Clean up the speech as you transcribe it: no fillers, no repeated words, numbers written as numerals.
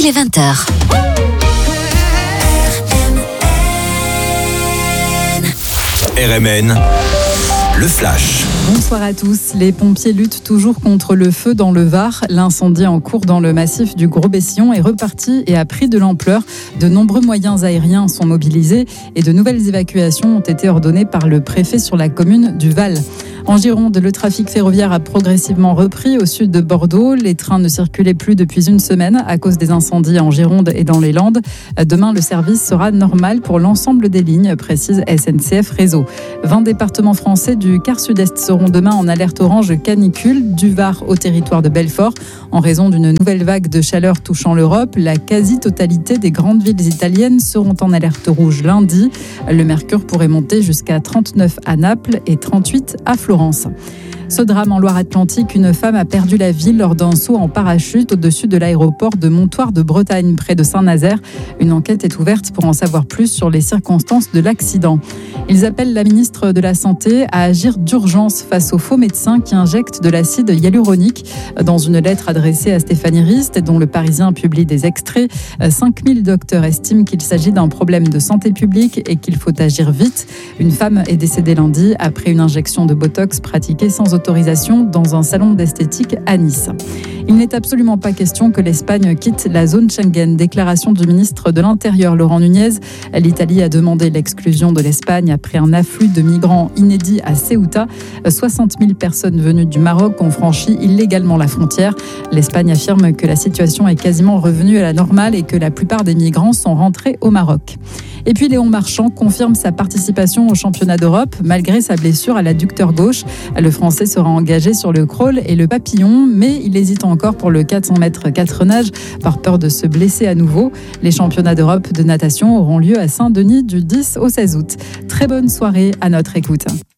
il est 20h. RMN, le flash. Bonsoir à tous. Les pompiers luttent toujours contre le feu dans le Var. L'incendie en cours dans le massif du Gros-Bessillon est reparti et a pris de l'ampleur. De nombreux moyens aériens sont mobilisés et de nouvelles évacuations ont été ordonnées par le préfet sur la commune du Val. En Gironde, le trafic ferroviaire a progressivement repris au sud de Bordeaux. Les trains ne circulaient plus depuis une semaine à cause des incendies en Gironde et dans les Landes. Demain, le service sera normal pour l'ensemble des lignes, précise SNCF Réseau. 20 départements français du quart sud-est seront demain en alerte orange canicule, du Var au territoire de Belfort. En raison d'une nouvelle vague de chaleur touchant l'Europe, la quasi-totalité des grandes villes italiennes seront en alerte rouge lundi. Le mercure pourrait monter jusqu'à 39 à Naples et 38 à Florence. Ce drame en Loire-Atlantique, une femme a perdu la vie lors d'un saut en parachute au-dessus de l'aéroport de Montoire de Bretagne, près de Saint-Nazaire. Une enquête est ouverte pour en savoir plus sur les circonstances de l'accident. Ils appellent la ministre de la Santé à agir d'urgence face aux faux médecins qui injectent de l'acide hyaluronique. Dans une lettre adressée à Stéphanie Rist, dont le Parisien publie des extraits, 5000 docteurs estiment qu'il s'agit d'un problème de santé publique et qu'il faut agir vite. Une femme est décédée lundi après une injection de Botox pratiquée sans autorisation dans un salon d'esthétique à Nice. Il n'est absolument pas question que l'Espagne quitte la zone Schengen. Déclaration du ministre de l'Intérieur, Laurent Nunez. L'Italie a demandé l'exclusion de l'Espagne après un afflux de migrants inédit à Ceuta. 60 000 personnes venues du Maroc ont franchi illégalement la frontière. L'Espagne affirme que la situation est quasiment revenue à la normale et que la plupart des migrants sont rentrés au Maroc. Et puis Léon Marchand confirme sa participation au championnat d'Europe malgré sa blessure à l'adducteur gauche. Le Français sera engagé sur le crawl et le papillon, mais il hésite encore pour le 400 mètres 4 nages par peur de se blesser à nouveau. Les championnats d'Europe de natation auront lieu à Saint-Denis du 10 au 16 août. Très bonne soirée à notre écoute.